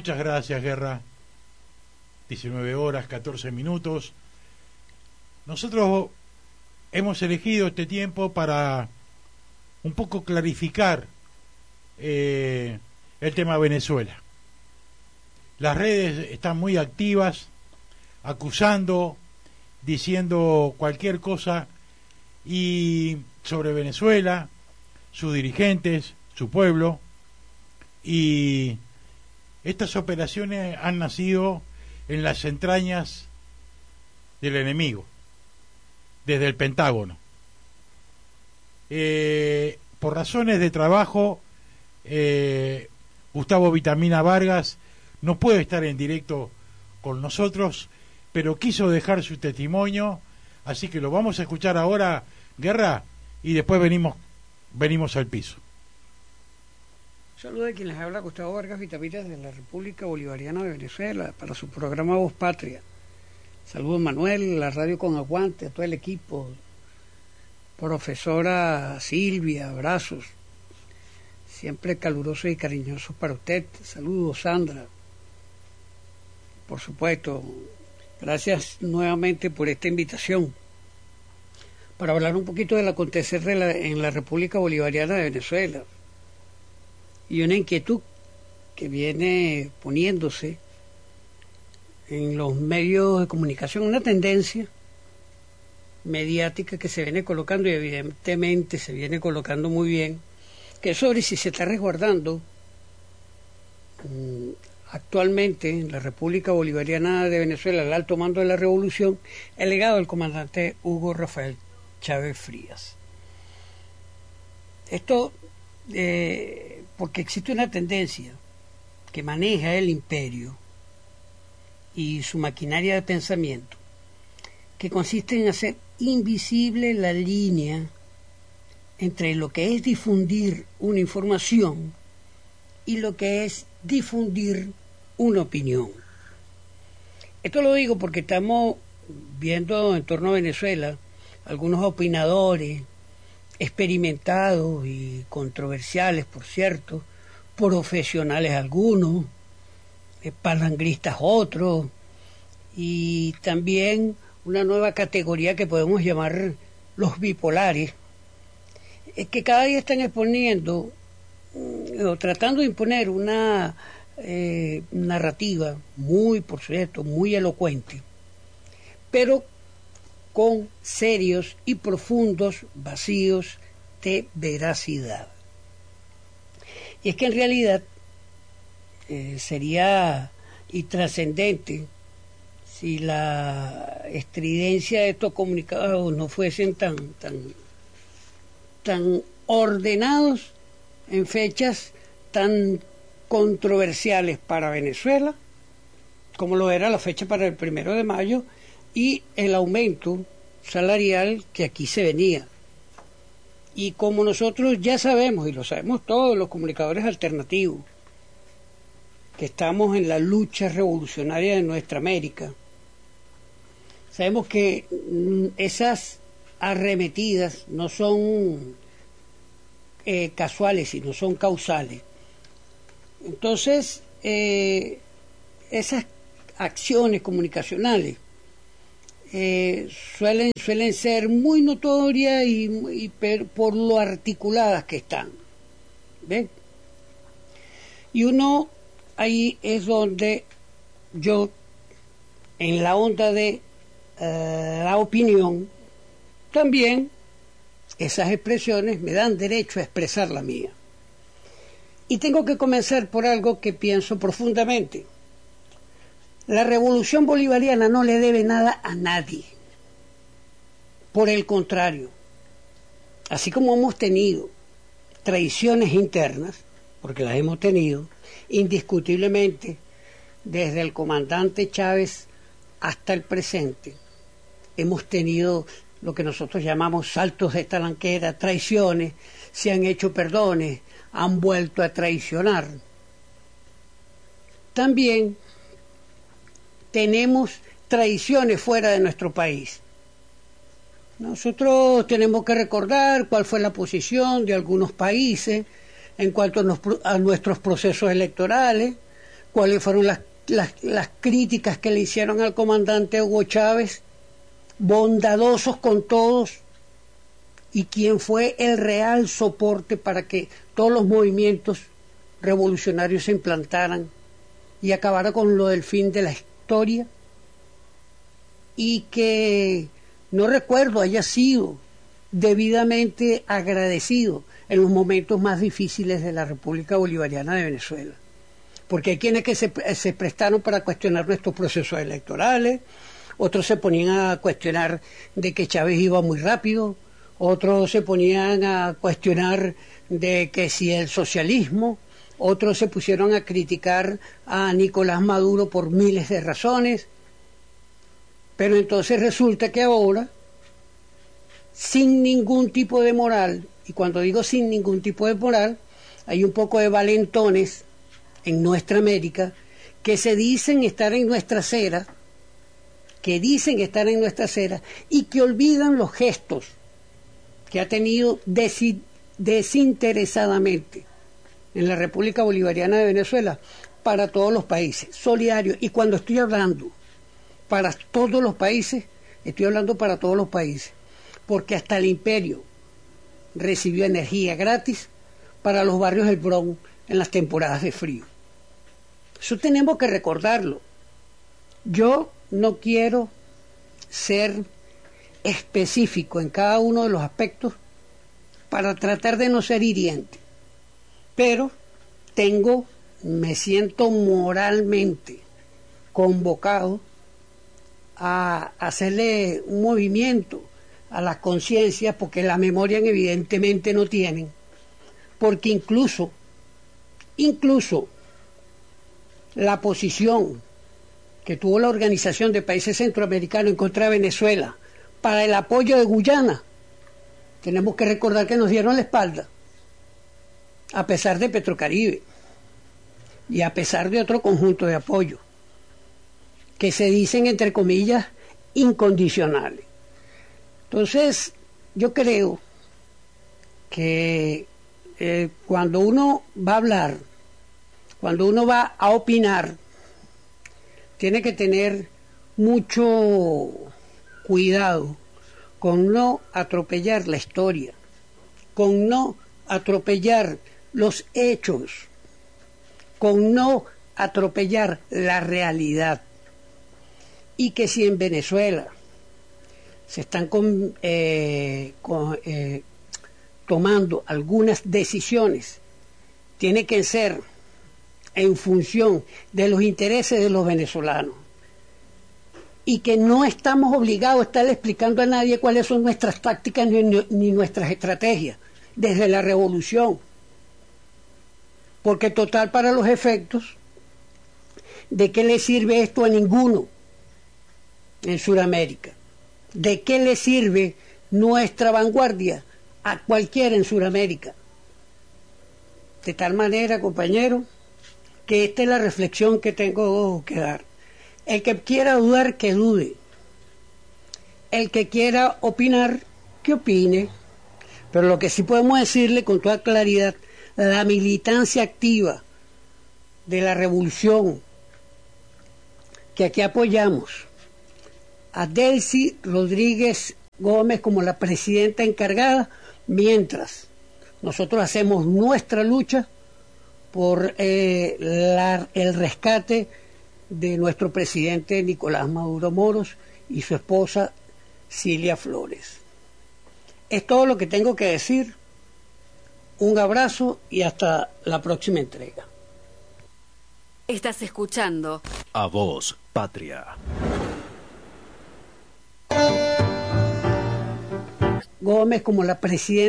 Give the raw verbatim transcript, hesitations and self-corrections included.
Muchas gracias, Guerra. diecinueve horas, catorce minutos. Nosotros hemos elegido este tiempo para un poco clarificar eh, el tema Venezuela. Las redes están muy activas, acusando, diciendo cualquier cosa y sobre Venezuela, sus dirigentes, su pueblo, y estas operaciones han nacido en las entrañas del enemigo, desde el Pentágono. Eh, por razones de trabajo, eh, Gustavo Vitamina Vargas no puede estar en directo con nosotros, pero quiso dejar su testimonio, así que lo vamos a escuchar ahora, Guerra, y después venimos venimos al piso. Saludos a quien les habla, Gustavo Vargas Vitaminas, de la República Bolivariana de Venezuela, para su programa Voz Patria. Saludos, Manuel, la radio con aguante, a todo el equipo, profesora Silvia, abrazos, siempre calurosos y cariñosos para usted. Saludos, Sandra, por supuesto. Gracias nuevamente por esta invitación para hablar un poquito del acontecer de la, en la República Bolivariana de Venezuela, y una inquietud que viene poniéndose en los medios de comunicación, una tendencia mediática que se viene colocando, y evidentemente se viene colocando muy bien, que es sobre si se está resguardando mmm, actualmente en la República Bolivariana de Venezuela, el alto mando de la revolución, el legado del comandante Hugo Rafael Chávez Frías. Esto eh, porque existe una tendencia que maneja el imperio y su maquinaria de pensamiento, que consiste en hacer invisible la línea entre lo que es difundir una información y lo que es difundir una opinión. Esto lo digo porque estamos viendo en torno a Venezuela algunos opinadores experimentados y controversiales, por cierto, profesionales algunos, eh, palangristas otros, y también una nueva categoría que podemos llamar los bipolares, eh, que cada día están exponiendo eh, o tratando de imponer una eh, narrativa muy, por cierto, muy elocuente, pero con serios y profundos vacíos de veracidad. Y es que en realidad eh, sería y trascendente si la estridencia de estos comunicados no fuesen tan, tan, tan ordenados en fechas tan controversiales para Venezuela, como lo era la fecha para el primero de mayo, y el aumento salarial que aquí se venía. Y como nosotros ya sabemos, y lo sabemos todos los comunicadores alternativos, que estamos en la lucha revolucionaria de nuestra América, sabemos que esas arremetidas no son eh, casuales, sino son causales. Entonces, eh, esas acciones comunicacionales Eh, suelen suelen ser muy notorias y, y per, por lo articuladas que están, ¿ven? Y uno ahí es donde yo, en la onda de uh, la opinión, también esas expresiones me dan derecho a expresar la mía, y tengo que comenzar por algo que pienso profundamente. La revolución bolivariana no le debe nada a nadie. Por el contrario, así como hemos tenido traiciones internas, porque las hemos tenido, indiscutiblemente, desde el comandante Chávez hasta el presente, hemos tenido lo que nosotros llamamos saltos de talanquera, traiciones, se han hecho perdones, han vuelto a traicionar. También tenemos traiciones fuera de nuestro país. Nosotros tenemos que recordar cuál fue la posición de algunos países en cuanto a, nos, a nuestros procesos electorales, cuáles fueron las, las, las críticas que le hicieron al comandante Hugo Chávez, bondadosos con todos, y quién fue el real soporte para que todos los movimientos revolucionarios se implantaran y acabara con lo del fin de la historia, y que no recuerdo haya sido debidamente agradecido en los momentos más difíciles de la República Bolivariana de Venezuela, porque hay quienes que se, se prestaron para cuestionar nuestros procesos electorales, otros se ponían a cuestionar de que Chávez iba muy rápido, otros se ponían a cuestionar de que si el socialismo, otros se pusieron a criticar a Nicolás Maduro por miles de razones, pero entonces resulta que ahora, sin ningún tipo de moral, y cuando digo sin ningún tipo de moral, hay un poco de valentones en nuestra América que se dicen estar en nuestra acera, que dicen estar en nuestra acera y que olvidan los gestos que ha tenido desi- desinteresadamente en la República Bolivariana de Venezuela para todos los países, solidarios. Y cuando estoy hablando para todos los países, estoy hablando para todos los países, porque hasta el imperio recibió energía gratis para los barrios del Bronx en las temporadas de frío. Eso tenemos que recordarlo. Yo no quiero ser específico en cada uno de los aspectos para tratar de no ser hiriente, pero tengo, me siento moralmente convocado a hacerle un movimiento a las conciencias, porque la memoria evidentemente no tienen, porque incluso, incluso la posición que tuvo la Organización de Países Centroamericanos en contra de Venezuela para el apoyo de Guyana, tenemos que recordar que nos dieron la espalda, a pesar de Petrocaribe y a pesar de otro conjunto de apoyos que se dicen, entre comillas, incondicionales. Entonces, yo creo que eh, cuando uno va a hablar, cuando uno va a opinar, tiene que tener mucho cuidado con no atropellar la historia, con no atropellar los hechos, con no atropellar la realidad. Y que si en Venezuela se están con, eh, con, eh, tomando algunas decisiones, tiene que ser en función de los intereses de los venezolanos, y que no estamos obligados a estar explicando a nadie cuáles son nuestras tácticas ni, ni nuestras estrategias desde la revolución, porque total, para los efectos, ¿de qué le sirve esto a ninguno en Sudamérica? ¿De qué le sirve nuestra vanguardia a cualquiera en Sudamérica? De tal manera, compañero, que esta es la reflexión que tengo que dar. El que quiera dudar, que dude. El que quiera opinar, que opine. Pero lo que sí podemos decirle con toda claridad, la militancia activa de la revolución que aquí apoyamos, a Delcy Rodríguez Gómez como la presidenta encargada, mientras nosotros hacemos nuestra lucha por eh, la, el rescate de nuestro presidente Nicolás Maduro Moros y su esposa Cilia Flores. Es todo lo que tengo que decir. Un abrazo y hasta la próxima entrega. Estás escuchando A Voz Patria. Gómez como la presidenta